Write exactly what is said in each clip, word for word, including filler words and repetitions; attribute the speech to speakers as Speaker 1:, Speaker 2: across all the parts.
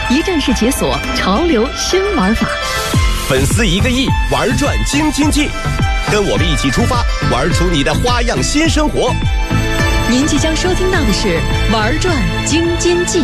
Speaker 1: 一站式解锁潮流新玩法。
Speaker 2: 粉丝一个亿，玩转京津冀，跟我们一起出发，玩出你的花样新生活。
Speaker 1: 您即将收听到的是《玩转京津冀》。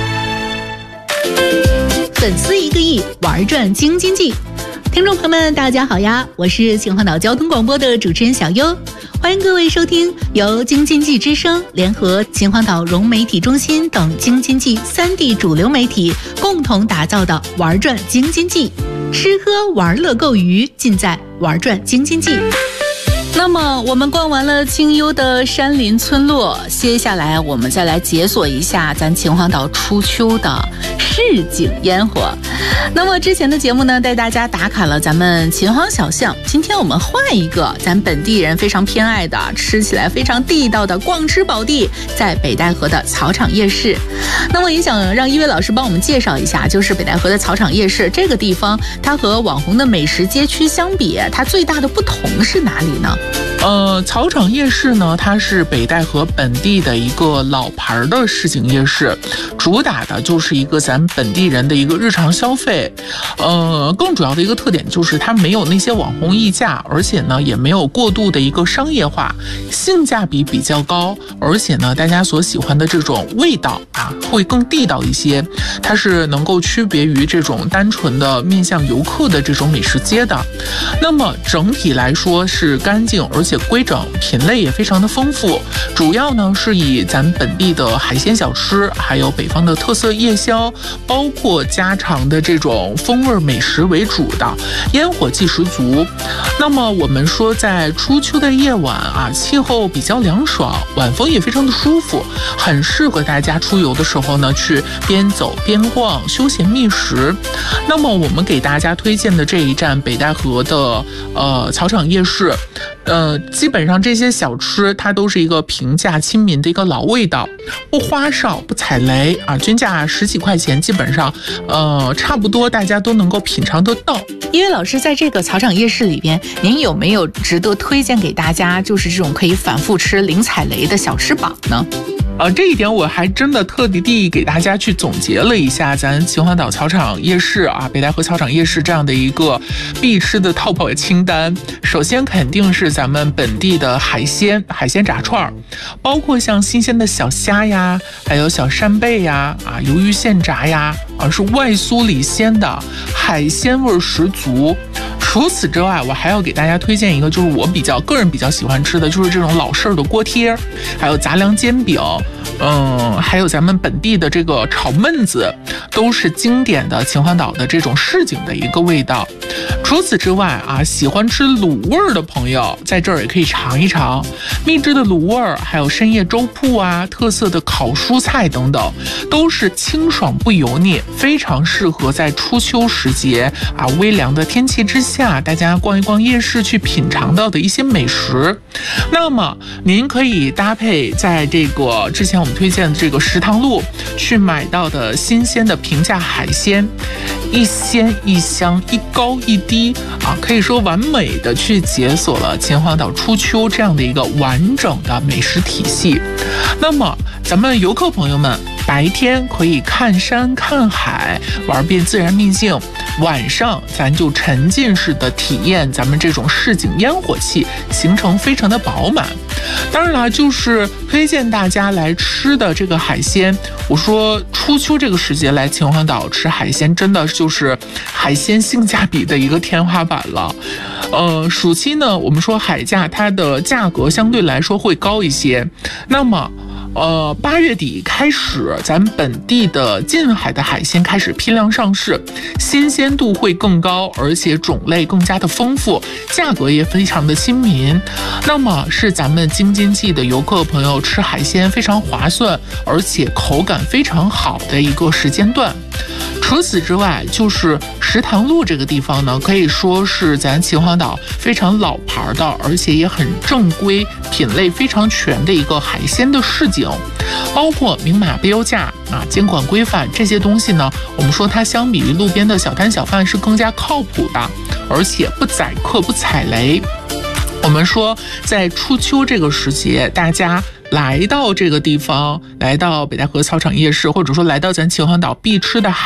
Speaker 1: 粉丝一个亿，玩转京津冀。听众朋友们，大家好呀，我是秦皇岛交通广播的主持人小优，欢迎各位收听由京津冀之声联合秦皇岛融媒体中心等京津冀三地主流媒体共同打造的《玩转京津冀》，吃喝玩乐购娱尽在玩转京津冀。那么我们逛完了清幽的山林村落，接下来我们再来解锁一下咱秦皇岛初秋的市井烟火。那么之前的节目呢，带大家打卡了咱们秦皇小巷，今天我们换一个咱本地人非常偏爱的，吃起来非常地道的逛吃宝地，在北戴河的草场夜市。那么也想让一位老师帮我们介绍一下，就是北戴河的草场夜市这个地方，它和网红的美食街区相比，它最大的不同是哪里呢？
Speaker 3: 呃，草场夜市呢，它是北戴河本地的一个老牌的市井夜市，主打的就是一个咱本地人的一个日常消费。呃，更主要的一个特点就是它没有那些网红溢价，而且呢也没有过度的一个商业化，性价比比较高，而且呢大家所喜欢的这种味道啊会更地道一些，它是能够区别于这种单纯的面向游客的这种美食街的。那么整体来说是干净而且规整，品类也非常的丰富，主要呢是以咱本地的海鲜小吃，还有北方的特色夜宵，包括家常的这种风味美食为主的，烟火气十足。那么我们说在初秋的夜晚啊，气候比较凉爽，晚风也非常的舒服，很适合大家出游的时候呢去边走边逛，休闲觅食。那么我们给大家推荐的这一站北戴河的呃草场夜市，呃，基本上这些小吃它都是一个平价亲民的一个老味道，不花哨不踩雷啊，均价十几块钱，基本上呃差不多大家都能够品尝得到。
Speaker 1: 因为老师在这个草场夜市里边，您有没有值得推荐给大家，就是这种可以反复吃零踩雷的小吃榜呢？
Speaker 3: 呃，这一点我还真的特地给大家去总结了一下咱秦皇岛草场夜市啊，北戴河草场夜市这样的一个必吃的 top 清单。首先肯定是咱们本地的海鲜，海鲜炸串，包括像新鲜的小虾呀，还有小扇贝呀，啊，鱿鱼现炸呀，啊，是外酥里鲜的，海鲜味十足。除此之外，我还要给大家推荐一个，就是我比较个人比较喜欢吃的，就是这种老式的锅贴，还有杂粮煎饼，嗯，还有咱们本地的这个炒焖子，都是经典的秦皇岛的这种市井的一个味道。除此之外啊，喜欢吃卤味儿的朋友在这儿也可以尝一尝秘制的卤味儿，还有深夜粥铺啊，特色的烤蔬菜等等，都是清爽不油腻，非常适合在初秋时节啊微凉的天气之下，大家逛一逛夜市去品尝到的一些美食。那么您可以搭配在这个之前我们推荐的这个食堂路去买到的新鲜的平价海鲜，一鲜一香，一高一低啊，可以说完美的去解锁了秦皇岛初秋这样的一个完整的美食体系。那么咱们游客朋友们白天可以看山看海，玩遍自然秘境，晚上咱就沉浸式的体验咱们这种市井烟火气，行程非常的饱满。当然了，就是推荐大家来吃的这个海鲜，我说初秋这个时节来秦皇岛吃海鲜，真的就是海鲜性价比的一个天花板了。呃，暑期呢，我们说海价它的价格相对来说会高一些，那么呃，八月底开始，咱本地的近海的海鲜开始批量上市，新鲜度会更高，而且种类更加的丰富，价格也非常的亲民。那么是咱们京津冀的游客朋友吃海鲜非常划算，而且口感非常好的一个时间段。除此之外，就是食堂路这个地方呢，可以说是咱秦皇岛非常老牌的，而且也很正规，品类非常全的一个海鲜的市井，包括明码标价啊、监管规范这些东西呢，我们说它相比于路边的小摊小贩是更加靠谱的，而且不宰客不踩雷。我们说在初秋这个时节，大家来到这个地方，来到北戴河草场夜市，或者说来到咱秦皇岛必吃的海